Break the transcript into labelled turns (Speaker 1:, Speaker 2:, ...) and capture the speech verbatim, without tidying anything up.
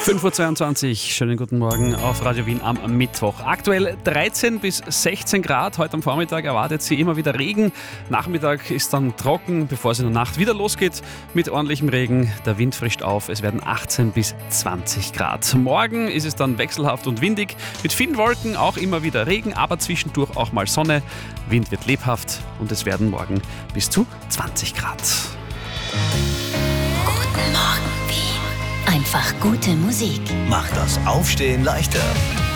Speaker 1: fünf Uhr zweiundzwanzig, schönen guten Morgen auf Radio Wien am Mittwoch. Aktuell dreizehn bis sechzehn Grad, heute am Vormittag erwartet Sie immer wieder Regen. Nachmittag ist dann trocken, bevor es in der Nacht wieder losgeht mit ordentlichem Regen. Der Wind frischt auf, es werden achtzehn bis zwanzig Grad. Morgen ist es dann wechselhaft und windig, mit vielen Wolken, auch immer wieder Regen, aber zwischendurch auch mal Sonne. Wind wird lebhaft und es werden morgen bis zu zwanzig Grad.
Speaker 2: Guten Morgen, Wien. Einfach gute Musik.
Speaker 3: Macht das Aufstehen leichter.